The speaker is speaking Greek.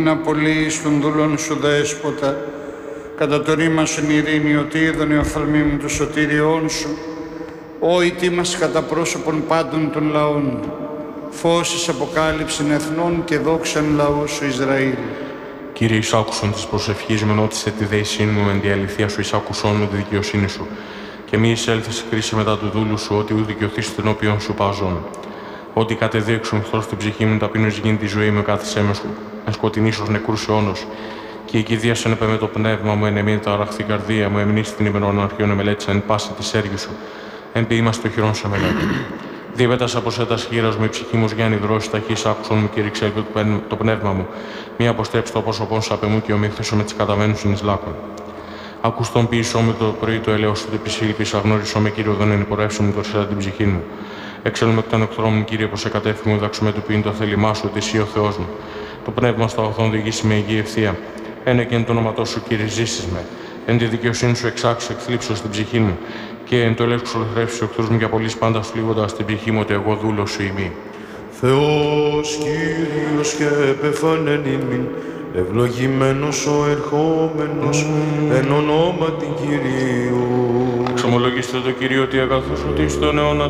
Να πωλείς των δούλων σου δέσποτα, κατά το ρήμα σου ειρήνη, ότι είδον οφθαλμοί μου το σωτήριόν σου, όι τι μας κατά πρόσωπον πάντων των λαών, φώσεις αποκάλυψην εθνών και δόξαν λαού σου Ισραήλ. Κύριε, εισάκουσον της προσευχής μου, νότισε τη δέησή μου εν τη αληθεία σου, εισάκουσον μου τη δικαιοσύνη σου. Και μη εισέλθεις κρίση μετά του δούλου σου, ότι ου δικαιωθείς την όποιον σου παζών. Ότι κατεδίωξον εχθρός στην ψυχή μου, ταπείνως γίνει τη ζωή μου, κάθισέ με σκοτεινής ως νεκρούς αιώνος. Και η κηδείας επέ με το πνεύμα μου, εν εμείνη τα αραχθή καρδία μου, εμνείς την ημερών αρχαίων εμελέτησα εν πάση της έργη σου. Εν ποιήμα το χειρόν σε μελέτη. Διβέτας από σέτας χείρας μου, η ψυχή μου σγιάνει δρόση ταχύς, άκουσον μου και ριξέλπι το πνεύμα μου. Μη αποστρέψει το πρόσωπον σαπε μου και ομίχθεσο με τις καταβαίνους εις λάκων. Ακουστόν ποιησό μου το πρωί το ελαιός σου, το επισύλπης, αγνώρισό με Κύριο δεν ενυπορεύσω μου το την ψυχή μου. Εξέλουμε εκ των εχθρών μου, Κύριε, πως εκατέφη μου, δάξουμε του ποιήν το θέλημά σου, ότι εσύ ο Θεός μου. Το πνεύμα στα οθόν οδηγήσει με υγιή ευθεία. Ένε και εν το όνομα σου, Κύριε, ζήσεις με. Εν τη δικαιοσύνη σου εξάξεις εκθλίψω στην ψυχή μου. Και εν το ελεύθερο σου ελευθερεύσεις ο εχθρούς μου για πολλής πάντα φλίγοντας την ψυχή μου, ότι εγώ δούλος σου ημί. Θεός Κύριος και επεφανέν ημίν, ευλογημένος ο ερχόμενος, εν ονόματι Κυρίου. Εξομολογήστε το Κύριο ότι αγαθός ότι στον αιώνα